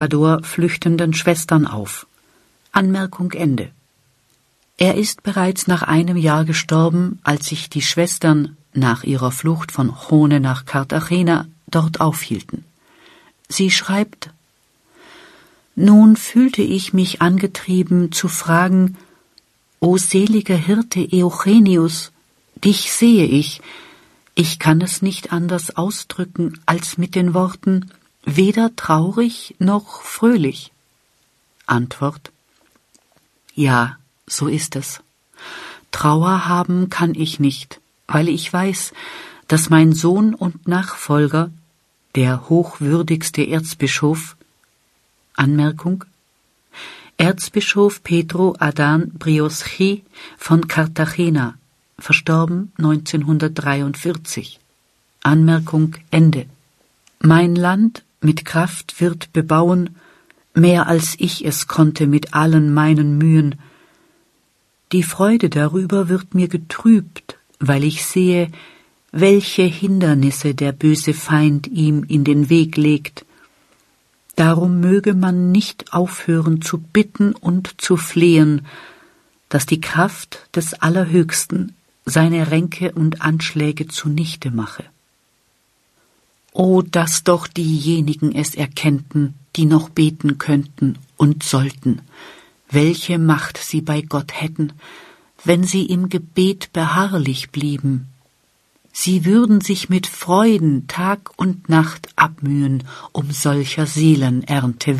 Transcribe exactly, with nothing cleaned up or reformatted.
Ecuador flüchtenden Schwestern auf. Anmerkung Ende. Er ist bereits nach einem Jahr gestorben, als sich die Schwestern nach ihrer Flucht von Jone nach Cartagena dort aufhielten. Sie schreibt: Nun fühlte ich mich angetrieben zu fragen: O seliger Hirte Eugenius, dich sehe ich, ich kann es nicht anders ausdrücken als mit den Worten: weder traurig noch fröhlich. Antwort: Ja, so ist es. Trauer haben kann ich nicht, weil ich weiß, dass mein Sohn und Nachfolger, der hochwürdigste Erzbischof, Anmerkung: Erzbischof Pedro Adán Brios Gil von Cartagena, verstorben neunzehnhundertdreiundvierzig. Anmerkung Ende. Mein Land mit Kraft wird bebauen, mehr als ich es konnte mit allen meinen Mühen. Die Freude darüber wird mir getrübt, weil ich sehe, welche Hindernisse der böse Feind ihm in den Weg legt. Darum möge man nicht aufhören zu bitten und zu flehen, dass die Kraft des Allerhöchsten seine Ränke und Anschläge zunichte mache. O, dass doch diejenigen es erkennten, die noch beten könnten und sollten, welche Macht sie bei Gott hätten, wenn sie im Gebet beharrlich blieben. Sie würden sich mit Freuden Tag und Nacht abmühen um solcher Seelenernte